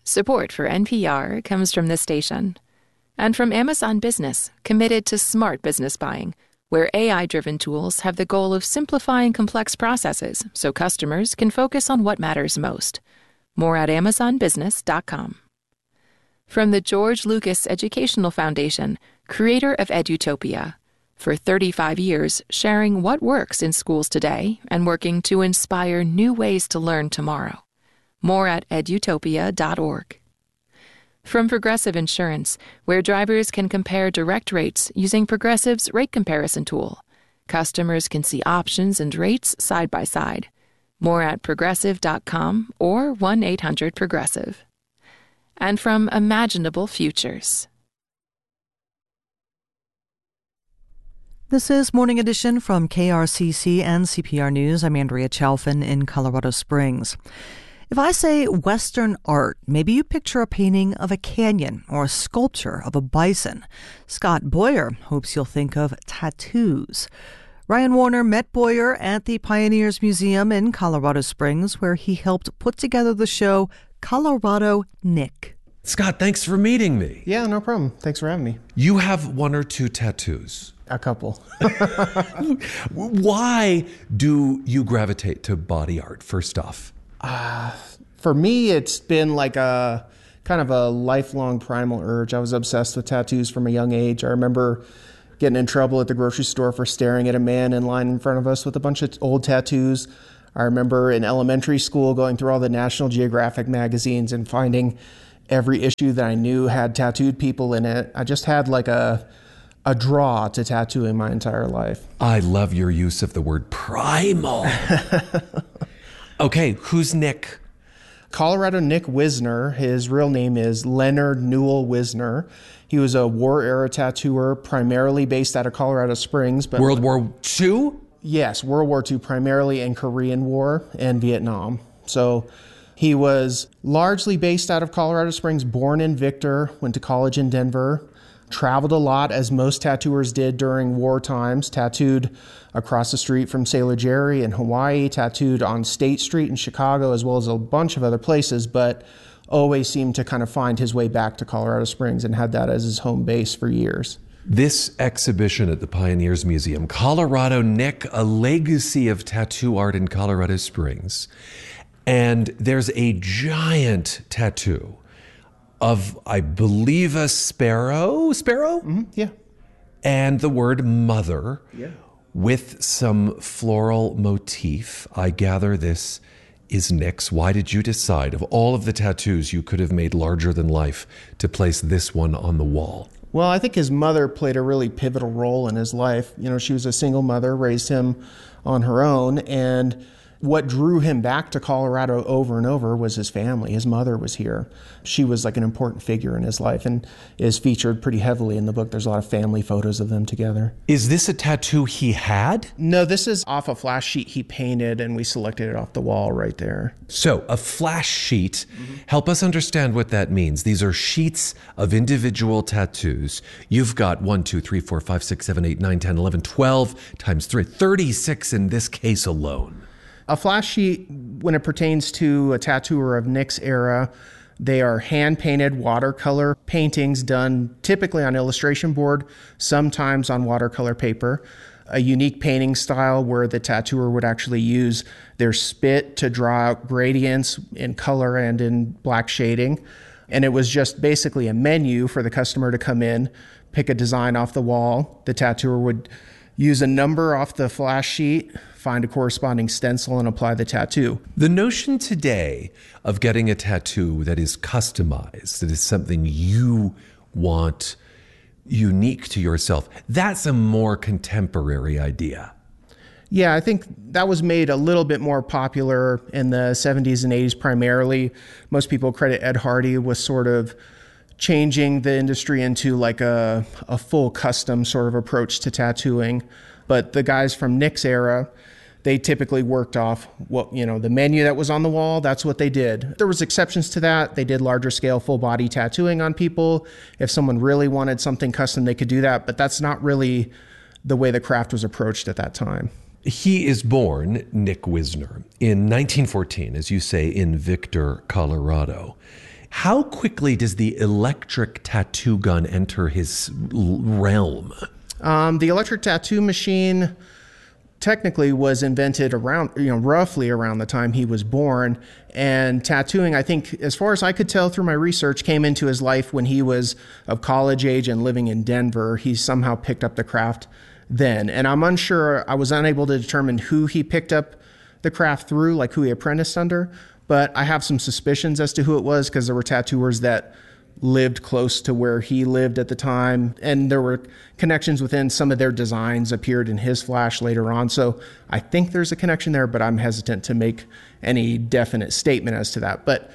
Support for NPR comes from this station and from Amazon Business, committed to smart business buying, where AI-driven tools have the goal of simplifying complex processes so customers can focus on what matters most. More at amazonbusiness.com. From the George Lucas Educational Foundation, creator of Edutopia, for 35 years sharing what works in schools today and working to inspire new ways to learn tomorrow. More at edutopia.org. From Progressive Insurance, where drivers can compare direct rates using Progressive's rate comparison tool. Customers can see options and rates side by side. More at progressive.com or 1-800-PROGRESSIVE. And from Imaginable Futures. This is Morning Edition from KRCC and CPR News. I'm Andrea Chalfin in Colorado Springs. If I say Western art, maybe you picture a painting of a canyon or a sculpture of a bison. Scott Boyer hopes you'll think of tattoos. Ryan Warner met Boyer at the Pioneers Museum in Colorado Springs, where he helped put together the show Colorado Nick. Scott, thanks for meeting me. Yeah, no problem. Thanks for having me. You have one or two tattoos. A couple. Why do you gravitate to body art, first off? For me, it's been like a kind of a lifelong primal urge. I was obsessed with tattoos from a young age. I remember getting in trouble at the grocery store for staring at a man in line in front of us with a bunch of old tattoos. I remember in elementary school going through all the National Geographic magazines and finding every issue that I knew had tattooed people in it. I just had like a draw to tattooing my entire life. I love your use of the word primal. Okay, who's Nick? Colorado Nick Wisner. His real name is Leonard Newell Wisner. He was a war-era tattooer, primarily based out of Colorado Springs. But World War II? Yes, World War II, primarily in Korean War and Vietnam. So he was largely based out of Colorado Springs, born in Victor, went to college in Denver, traveled a lot, as most tattooers did during war times, tattooed across the street from Sailor Jerry in Hawaii, tattooed on State Street in Chicago, as well as a bunch of other places, but always seemed to kind of find his way back to Colorado Springs and had that as his home base for years. This exhibition at the Pioneers Museum, Colorado Nick, a legacy of tattoo art in Colorado Springs. And there's a giant tattoo of, I believe, a sparrow? Sparrow? Mm-hmm. Yeah. And the word mother. Yeah. With some floral motif. I gather this is Nick's. Why did you decide, of all of the tattoos you could have made larger than life, to place this one on the wall? Well, I think his mother played a really pivotal role in his life. You know, she was a single mother, raised him on her own, and what drew him back to Colorado over and over was his family. His mother was here. She was like an important figure in his life and is featured pretty heavily in the book. There's a lot of family photos of them together. Is this a tattoo he had? No, this is off a flash sheet he painted, and we selected it off the wall right there. So, a flash sheet. Help us understand what that means. These are sheets of individual tattoos. You've got 1, 2, 3, 4, 5, 6, 7, 8, 9, 10, 11, 12 times 3, 36 in this case alone. A flash sheet, when it pertains to a tattooer of Nick's era, they are hand-painted watercolor paintings done typically on illustration board, sometimes on watercolor paper. A unique painting style where the tattooer would actually use their spit to draw out gradients in color and in black shading. And it was just basically a menu for the customer to come in, pick a design off the wall. The tattooer would use a number off the flash sheet, find a corresponding stencil, and apply the tattoo. The notion today of getting a tattoo that is customized, that is something you want unique to yourself, that's a more contemporary idea. Yeah, I think that was made a little bit more popular in the 70s and 80s primarily. Most people credit Ed Hardy with sort of changing the industry into like a full custom sort of approach to tattooing. But the guys from Nick's era, they typically worked off the menu that was on the wall. That's what they did. There was exceptions to that. They did larger scale full body tattooing on people. If someone really wanted something custom, they could do that. But that's not really the way the craft was approached at that time. He is born, Nick Wisner, in 1914, as you say, in Victor, Colorado. How quickly does the electric tattoo gun enter his realm? The electric tattoo machine technically was invented around, roughly around the time he was born. And tattooing, I think, as far as I could tell through my research, came into his life when he was of college age and living in Denver. He somehow picked up the craft then. And I'm unsure, I was unable to determine who he picked up the craft through, like who he apprenticed under. But I have some suspicions as to who it was, because there were tattooers that lived close to where he lived at the time, and there were connections within some of their designs appeared in his flash later on. So I think there's a connection there, but I'm hesitant to make any definite statement as to that. But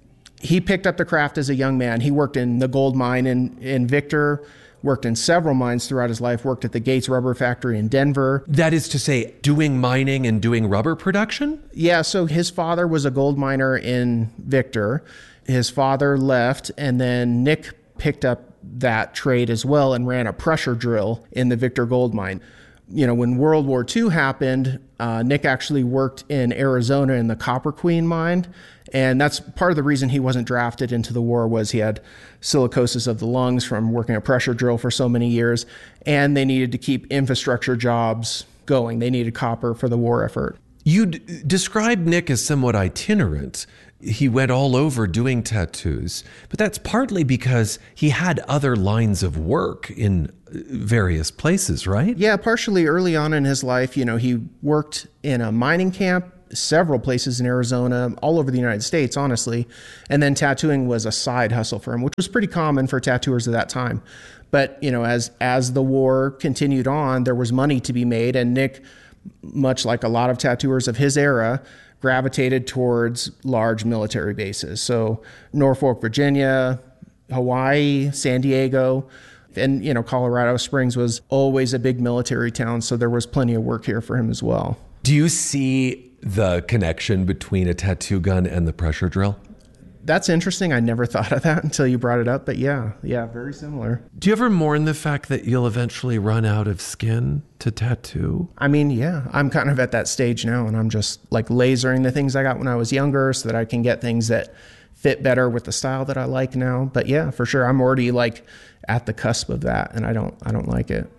he picked up the craft as a young man. He worked in the gold mine in Victor, worked in several mines throughout his life, worked at the Gates Rubber Factory in Denver. That is to say, doing mining and doing rubber production? Yeah, so his father was a gold miner in Victor. His father left, and then Nick picked up that trade as well and ran a pressure drill in the Victor gold mine. When World War II happened, Nick actually worked in Arizona in the Copper Queen mine. And that's part of the reason he wasn't drafted into the war, was he had silicosis of the lungs from working a pressure drill for so many years. And they needed to keep infrastructure jobs going. They needed copper for the war effort. You describe Nick as somewhat itinerant. He went all over doing tattoos, but that's partly because he had other lines of work in various places, right? Yeah, partially early on in his life, he worked in a mining camp, several places in Arizona, all over the United States, honestly. And then tattooing was a side hustle for him, which was pretty common for tattooers at that time. But, as the war continued on, there was money to be made, and Nick, much like a lot of tattooers of his era, gravitated towards large military bases. So Norfolk, Virginia, Hawaii, San Diego, and, Colorado Springs was always a big military town. So there was plenty of work here for him as well. Do you see the connection between a tattoo gun and the pressure drill? That's interesting. I never thought of that until you brought it up. But yeah, very similar. Do you ever mourn the fact that you'll eventually run out of skin to tattoo? I mean, yeah, I'm kind of at that stage now, and I'm just like lasering the things I got when I was younger so that I can get things that fit better with the style that I like now. But yeah, for sure, I'm already like at the cusp of that, and I don't like it.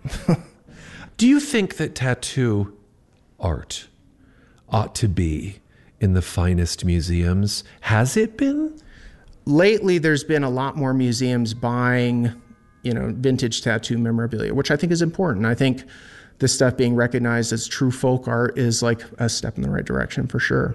Do you think that tattoo art ought to be in the finest museums? Has it been? Lately, there's been a lot more museums buying, vintage tattoo memorabilia, which I think is important. I think this stuff being recognized as true folk art is like a step in the right direction for sure.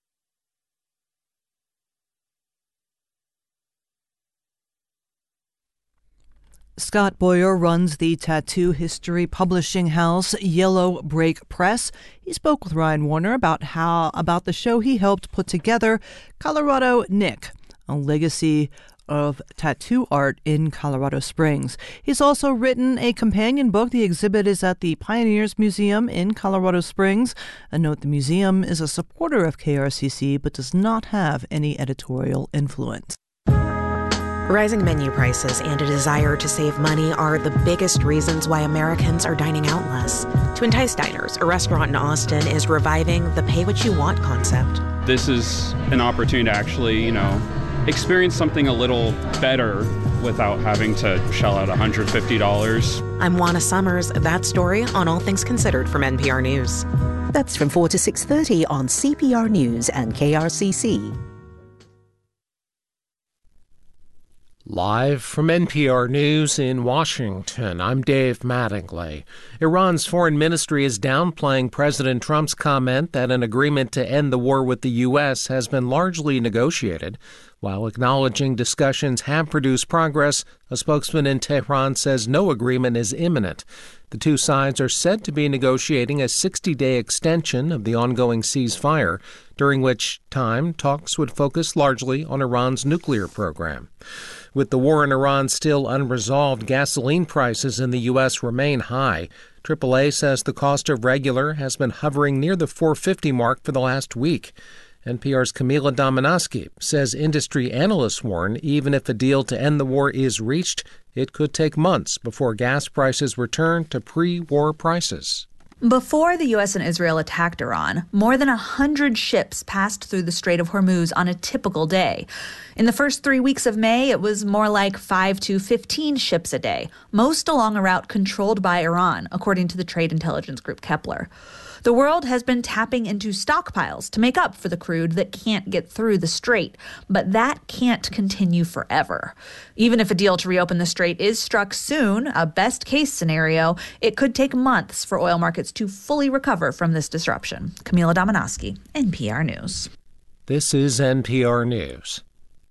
Scott Boyer runs the tattoo history publishing house Yellow Break Press. He spoke with Ryan Warner about the show he helped put together, Colorado Nick, a legacy of tattoo art in Colorado Springs. He's also written a companion book. The exhibit is at the Pioneers Museum in Colorado Springs. A note: the museum is a supporter of KRCC but does not have any editorial influence. Rising menu prices and a desire to save money are the biggest reasons why Americans are dining out less. To entice diners, a restaurant in Austin is reviving the pay-what-you-want concept. This is an opportunity to actually, experience something a little better without having to shell out $150. I'm Juana Summers. That story on All Things Considered from NPR News. That's from 4 to 6:30 on CPR News and KRCC. Live from NPR News in Washington, I'm Dave Mattingly. Iran's foreign ministry is downplaying President Trump's comment that an agreement to end the war with the U.S. has been largely negotiated. While acknowledging discussions have produced progress, a spokesman in Tehran says no agreement is imminent. The two sides are said to be negotiating a 60-day extension of the ongoing ceasefire, during which time talks would focus largely on Iran's nuclear program. With the war in Iran still unresolved, gasoline prices in the U.S. remain high. AAA says the cost of regular has been hovering near the $4.50 mark for the last week. NPR's Camila Dominowski says industry analysts warn even if a deal to end the war is reached, it could take months before gas prices return to pre-war prices. Before the U.S. and Israel attacked Iran, more than 100 ships passed through the Strait of Hormuz on a typical day. In the first 3 weeks of May, it was more like 5 to 15 ships a day, most along a route controlled by Iran, according to the trade intelligence group Kepler. The world has been tapping into stockpiles to make up for the crude that can't get through the strait, but that can't continue forever. Even if a deal to reopen the strait is struck soon, a best-case scenario, it could take months for oil markets to fully recover from this disruption. Camila Dominowski, NPR News. This is NPR News.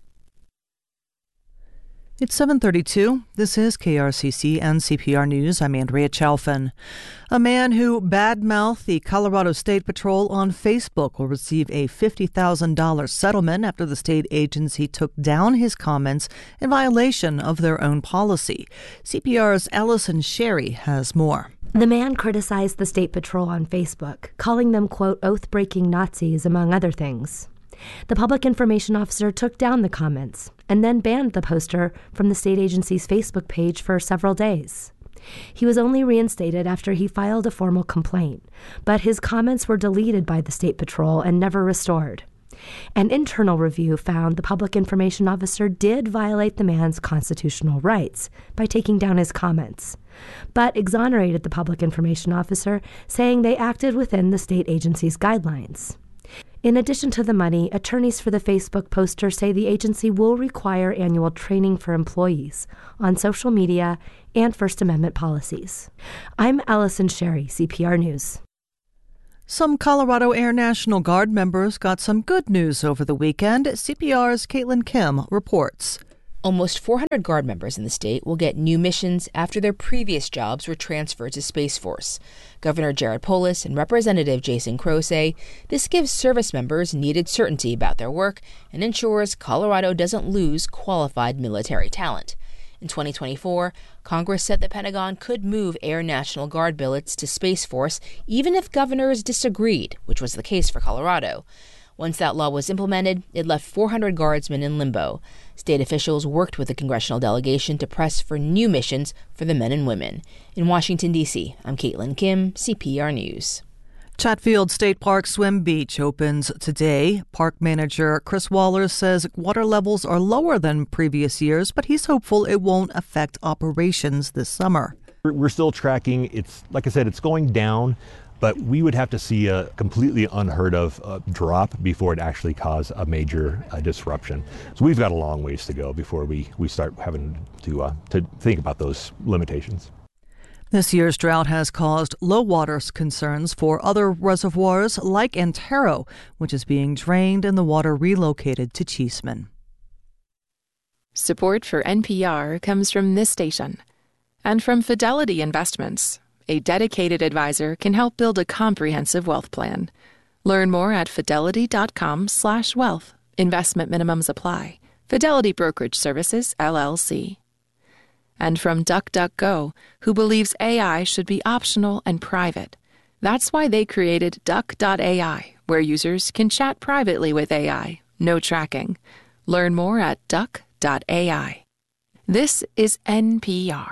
It's 7:32. This is KRCC and CPR News. I'm Andrea Chalfin. A man who badmouthed the Colorado State Patrol on Facebook will receive a $50,000 settlement after the state agency took down his comments in violation of their own policy. CPR's Allison Sherry has more. The man criticized the State Patrol on Facebook, calling them, quote, oath-breaking Nazis, among other things. The public information officer took down the comments and then banned the poster from the state agency's Facebook page for several days. He was only reinstated after he filed a formal complaint, but his comments were deleted by the State Patrol and never restored. An internal review found the public information officer did violate the man's constitutional rights by taking down his comments, but exonerated the public information officer, saying they acted within the state agency's guidelines. In addition to the money, attorneys for the Facebook poster say the agency will require annual training for employees on social media and First Amendment policies. I'm Allison Sherry, CPR News. Some Colorado Air National Guard members got some good news over the weekend. CPR's Caitlin Kim reports. Almost 400 Guard members in the state will get new missions after their previous jobs were transferred to Space Force. Governor Jared Polis and Representative Jason Crow say this gives service members needed certainty about their work and ensures Colorado doesn't lose qualified military talent. In 2024, Congress said the Pentagon could move Air National Guard billets to Space Force even if governors disagreed, which was the case for Colorado. Once that law was implemented, it left 400 Guardsmen in limbo. State officials worked with the congressional delegation to press for new missions for the men and women. In Washington, D.C., I'm Caitlin Kim, CPR News. Chatfield State Park Swim Beach opens today. Park manager Chris Waller says water levels are lower than previous years, but he's hopeful it won't affect operations this summer. We're still tracking. It's like I said, it's going down. But we would have to see a completely unheard of drop before it actually caused a major disruption. So we've got a long ways to go before we start having to think about those limitations. This year's drought has caused low water concerns for other reservoirs like Antero, which is being drained and the water relocated to Cheeseman. Support for NPR comes from this station and from Fidelity Investments. A dedicated advisor can help build a comprehensive wealth plan. Learn more at fidelity.com/wealth. Investment minimums apply. Fidelity Brokerage Services, LLC. And from DuckDuckGo, who believes AI should be optional and private. That's why they created Duck.ai, where users can chat privately with AI. No tracking. Learn more at Duck.ai. This is NPR.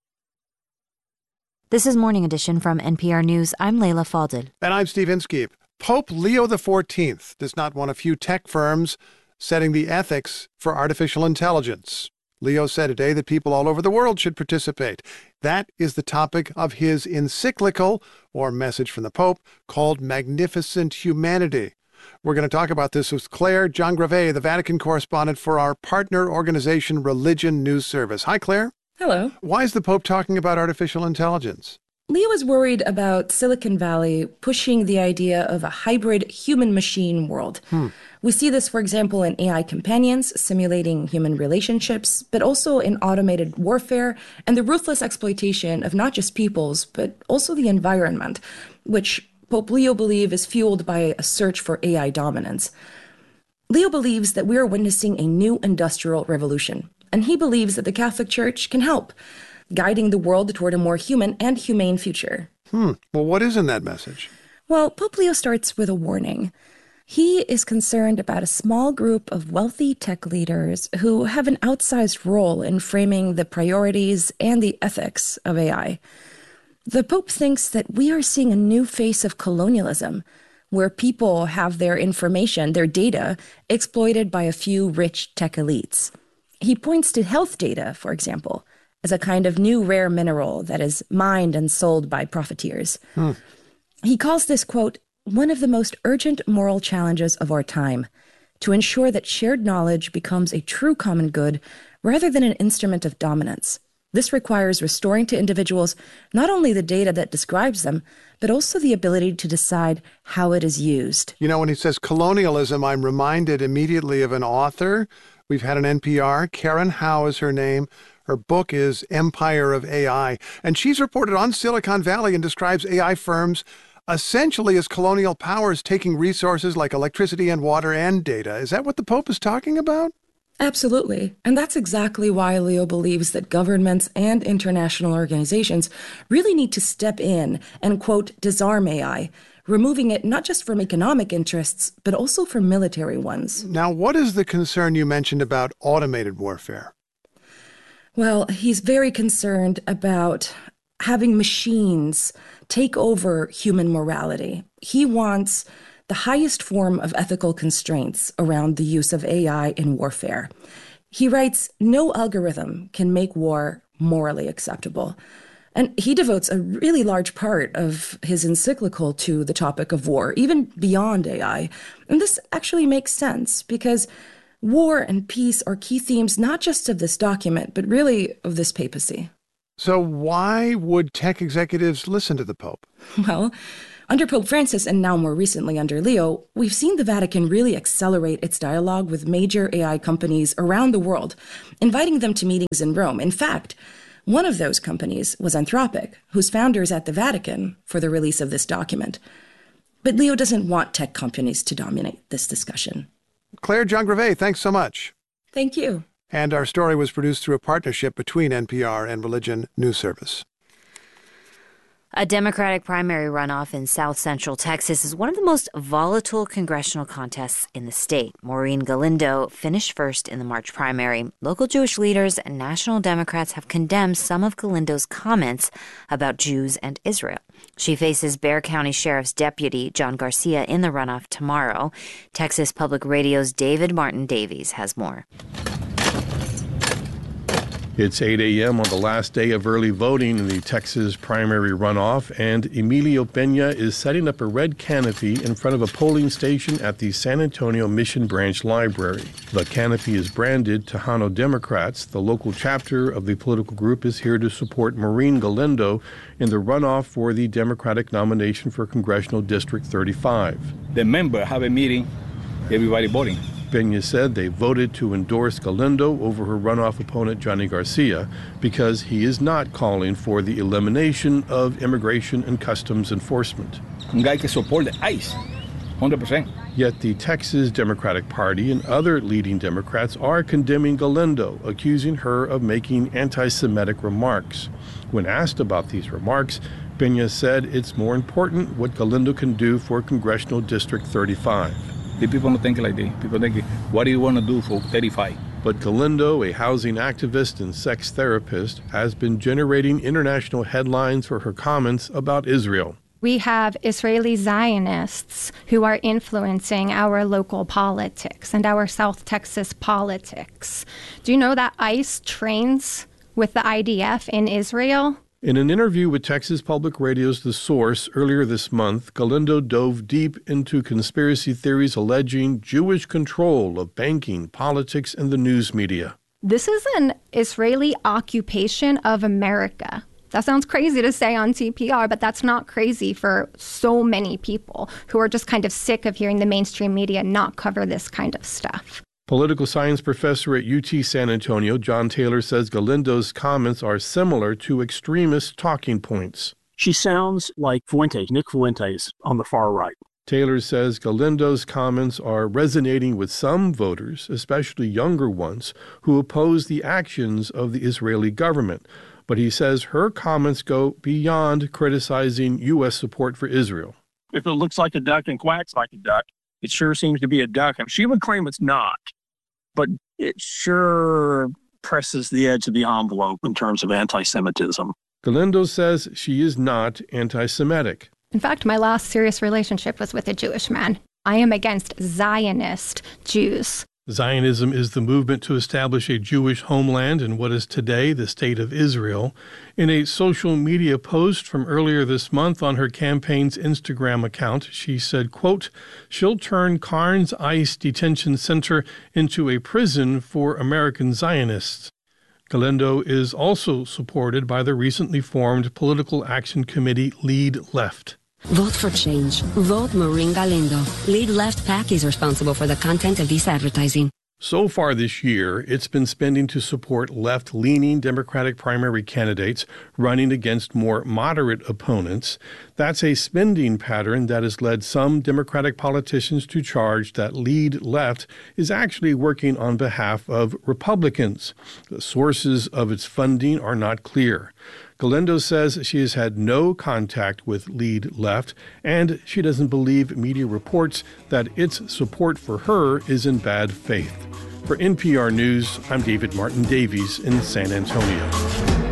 This is Morning Edition from NPR News. I'm Leila Fadel. And I'm Steve Inskeep. Pope Leo XIV does not want a few tech firms setting the ethics for artificial intelligence. Leo said today that people all over the world should participate. That is the topic of his encyclical, or message from the Pope, called Magnificent Humanity. We're going to talk about this with Claire Jean-Gravet, the Vatican correspondent for our partner organization, Religion News Service. Hi, Claire. Hello. Why is the Pope talking about artificial intelligence? Leo is worried about Silicon Valley pushing the idea of a hybrid human-machine world. We see this, for example, in AI companions simulating human relationships, but also in automated warfare and the ruthless exploitation of not just peoples, but also the environment, which Pope Leo believes is fueled by a search for AI dominance. Leo believes that we are witnessing a new industrial revolution, and he believes that the Catholic Church can help, guiding the world toward a more human and humane future. Well, what is in that message? Well, Pope Leo starts with a warning. He is concerned about a small group of wealthy tech leaders who have an outsized role in framing the priorities and the ethics of AI. The Pope thinks that we are seeing a new face of colonialism, where people have their information, their data, exploited by a few rich tech elites. He points to health data, for example, as a kind of new rare mineral that is mined and sold by profiteers. He calls this, quote, one of the most urgent moral challenges of our time, to ensure that shared knowledge becomes a true common good rather than an instrument of dominance. This requires restoring to individuals not only the data that describes them, but also the ability to decide how it is used. You know, when he says colonialism, I'm reminded immediately of an author. We've had an NPR. Karen Howe is her name. Her book is Empire of AI. And she's reported on Silicon Valley and describes AI firms essentially as colonial powers taking resources like electricity and water and data. Is that what the Pope is talking about? Absolutely. And that's exactly why Leo believes that governments and international organizations really need to step in and, quote, disarm AI, removing it not just from economic interests, but also from military ones. Now, what is the concern you mentioned about automated warfare? Well, he's very concerned about having machines take over human morality. He wants the highest form of ethical constraints around the use of AI in warfare. He writes, no algorithm can make war morally acceptable. And he devotes a really large part of his encyclical to the topic of war, even beyond AI. And this actually makes sense because war and peace are key themes not just of this document, but really of this papacy. So why would tech executives listen to the Pope? Well, under Pope Francis and now more recently under Leo, we've seen the Vatican really accelerate its dialogue with major AI companies around the world, inviting them to meetings in Rome. In fact, one of those companies was Anthropic, whose founder is at the Vatican for the release of this document. But Leo doesn't want tech companies to dominate this discussion. Claire Jean-Gravet, thanks so much. Thank you. And our story was produced through a partnership between NPR and Religion News Service. A Democratic primary runoff in South Central Texas is one of the most volatile congressional contests in the state. Maureen Galindo finished first in the March primary. Local Jewish leaders and national Democrats have condemned some of Galindo's comments about Jews and Israel. She faces Bexar County Sheriff's Deputy John Garcia in the runoff tomorrow. Texas Public Radio's David Martin Davies has more. It's 8 a.m. on the last day of early voting in the Texas primary runoff, and Emilio Peña is setting up a red canopy in front of a polling station at the San Antonio Mission Branch Library. The canopy is branded Tejano Democrats. The local chapter of the political group is here to support Maureen Galindo in the runoff for the Democratic nomination for Congressional District 35. The members have a meeting, everybody voting. Peña said they voted to endorse Galindo over her runoff opponent, Johnny Garcia, because he is not calling for the elimination of immigration and customs enforcement. Un guy que soporta ICE, 100%. Yet the Texas Democratic Party and other leading Democrats are condemning Galindo, accusing her of making anti-Semitic remarks. When asked about these remarks, Peña said it's more important what Galindo can do for Congressional District 35. The people don't think like this. People think, what do you want to do for 35? But Galindo, a housing activist and sex therapist, has been generating international headlines for her comments about Israel. We have Israeli Zionists who are influencing our local politics and our South Texas politics. Do you know that ICE trains with the IDF in Israel? In an interview with Texas Public Radio's The Source earlier this month, Galindo dove deep into conspiracy theories alleging Jewish control of banking, politics, and the news media. This is an Israeli occupation of America. That sounds crazy to say on CPR, but that's not crazy for so many people who are just kind of sick of hearing the mainstream media not cover this kind of stuff. Political science professor at UT San Antonio, John Taylor, says Galindo's comments are similar to extremist talking points. She sounds like Nick Fuentes on the far right. Taylor says Galindo's comments are resonating with some voters, especially younger ones, who oppose the actions of the Israeli government. But he says her comments go beyond criticizing U.S. support for Israel. If it looks like a duck and quacks like a duck, it sure seems to be a duck. And she would claim it's not. But it sure presses the edge of the envelope in terms of anti-Semitism. Galindo says she is not anti-Semitic. In fact, my last serious relationship was with a Jewish man. I am against Zionist Jews. Zionism is the movement to establish a Jewish homeland in what is today the State of Israel. In a social media post from earlier this month on her campaign's Instagram account, she said, quote, "She'll turn Carnes ICE detention center into a prison for American Zionists." Galindo is also supported by the recently formed political action committee Lead Left. Vote for change. Vote Maureen Galindo. Lead Left PAC is responsible for the content of this advertising. So far this year, it's been spending to support left-leaning Democratic primary candidates running against more moderate opponents. That's a spending pattern that has led some Democratic politicians to charge that Lead Left is actually working on behalf of Republicans. The sources of its funding are not clear. Galindo says she has had no contact with Lead Left, and she doesn't believe media reports that its support for her is in bad faith. For NPR News, I'm David Martin Davies in San Antonio.